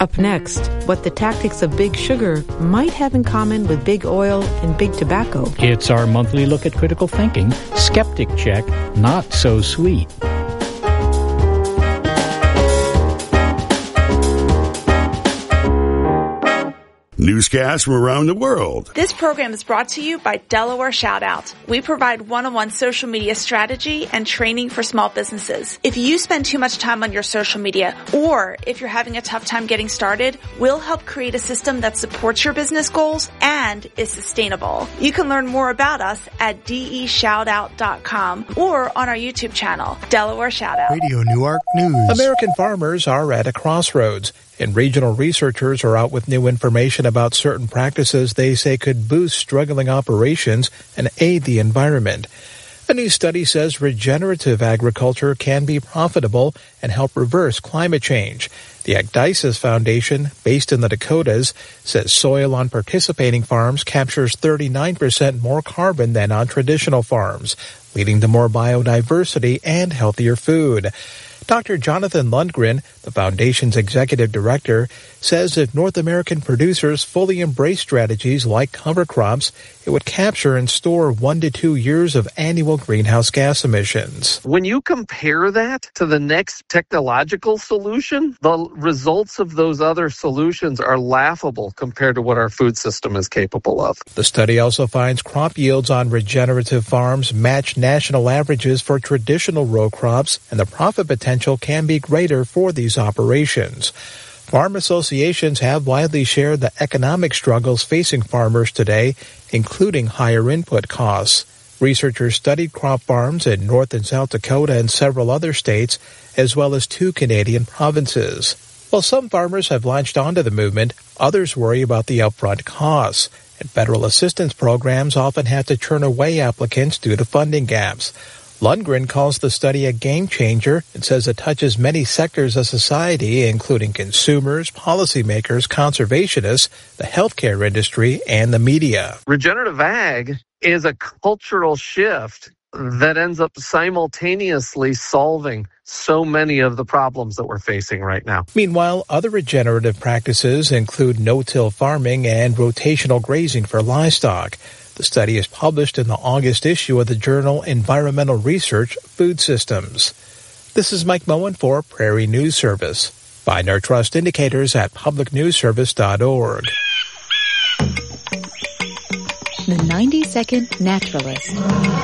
Up next, what the tactics of Big Sugar might have in common with Big Oil and Big Tobacco. It's our monthly look at critical thinking. Skeptic check, not so sweet. Newscasts from around the world. This program is brought to you by Delaware Shoutout. We provide one-on-one social media strategy and training for small businesses. If you spend too much time on your social media, or if you're having a tough time getting started, we'll help create a system that supports your business goals and is sustainable. You can learn more about us at deshoutout.com or on our YouTube channel, Delaware Shoutout. Radio Newark News. American farmers are at a crossroads, and regional researchers are out with new information about certain practices they say could boost struggling operations and aid the environment. A new study says regenerative agriculture can be profitable and help reverse climate change. The Agdices Foundation, based in the Dakotas, says soil on participating farms captures 39% more carbon than on traditional farms, leading to more biodiversity and healthier food. Dr. Jonathan Lundgren, the foundation's executive director, says if North American producers fully embrace strategies like cover crops, it would capture and store 1 to 2 years of annual greenhouse gas emissions. When you compare that to the next technological solution, the results of those other solutions are laughable compared to what our food system is capable of. The study also finds crop yields on regenerative farms match national averages for traditional row crops, and the profit potential can be greater for these operations. Farm associations have widely shared the economic struggles facing farmers today, including higher input costs. Researchers studied crop farms in North and South Dakota and several other states, as well as 2 Canadian provinces. While some farmers have latched onto the movement, others worry about the upfront costs, and federal assistance programs often have to turn away applicants due to funding gaps. Lundgren calls the study a game changer and says it touches many sectors of society, including consumers, policymakers, conservationists, the healthcare industry, and the media. Regenerative ag is a cultural shift that ends up simultaneously solving so many of the problems that we're facing right now. Meanwhile, other regenerative practices include no-till farming and rotational grazing for livestock. The study is published in the August issue of the journal Environmental Research Food Systems. This is Mike Moen for Prairie News Service. Find our trust indicators at publicnewsservice.org. The 90-Second Naturalist.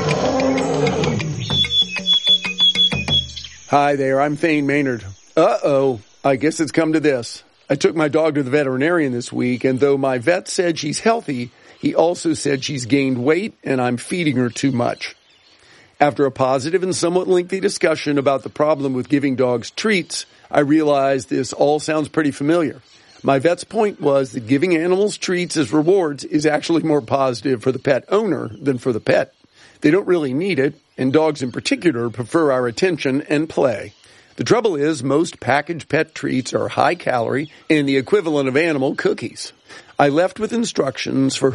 Hi there, I'm Thane Maynard. Uh-oh, I guess it's come to this. I took my dog to the veterinarian this week, and though my vet said she's healthy, he also said she's gained weight and I'm feeding her too much. After a positive and somewhat lengthy discussion about the problem with giving dogs treats, I realized this all sounds pretty familiar. My vet's point was that giving animals treats as rewards is actually more positive for the pet owner than for the pet. They don't really need it, and dogs in particular prefer our attention and play. The trouble is, most packaged pet treats are high calorie and the equivalent of animal cookies. I left with instructions for